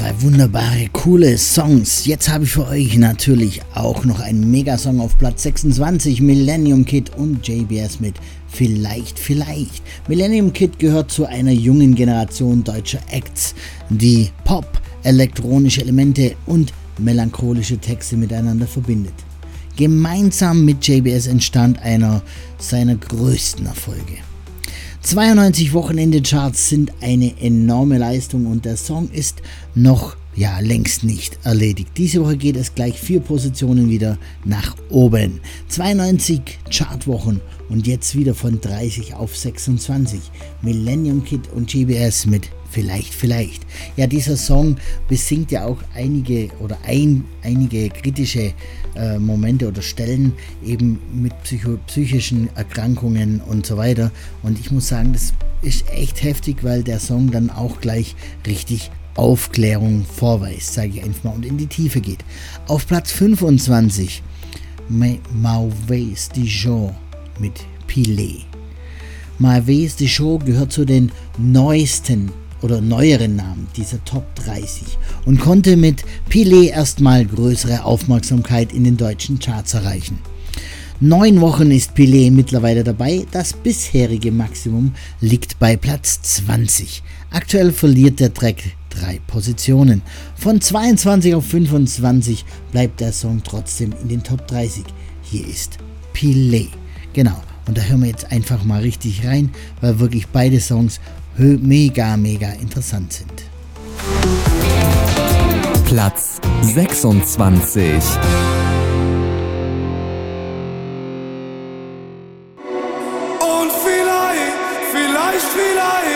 Zwei wunderbare, coole Songs. Jetzt habe ich für euch natürlich auch noch einen Megasong auf Platz 26. Millennium Kid und JBS mit Vielleicht, Vielleicht. Millennium Kid gehört zu einer jungen Generation deutscher Acts, die Pop, elektronische Elemente und melancholische Texte miteinander verbindet. Gemeinsam mit JBS entstand einer seiner größten Erfolge. 92 Wochenende-Charts sind eine enorme Leistung und der Song ist noch längst nicht erledigt. Diese Woche geht es gleich 4 Positionen wieder nach oben. 92 Chartwochen und jetzt wieder von 30 auf 26. Millennium Kid und JBS mit Vielleicht, Vielleicht. Ja, dieser Song besingt ja auch einige kritische Momente oder Stellen eben mit psychischen Erkrankungen und so weiter. Und ich muss sagen, das ist echt heftig, weil der Song dann auch gleich richtig Aufklärung vorweist, sage ich einfach mal, und in die Tiefe geht. Auf Platz 25 Mauvais Dijon mit Pilet. Mauvais Dijon gehört zu den neuesten oder neueren Namen dieser Top 30 und konnte mit Pilet erstmal größere Aufmerksamkeit in den deutschen Charts erreichen. 9 Wochen ist Pilet mittlerweile dabei, das bisherige Maximum liegt bei Platz 20. Aktuell verliert der Track 3 Positionen. Von 22 auf 25 bleibt der Song trotzdem in den Top 30. Hier ist Pilet. Genau, und da hören wir jetzt einfach mal richtig rein, weil wirklich beide Songs mega interessant sind. Platz 26.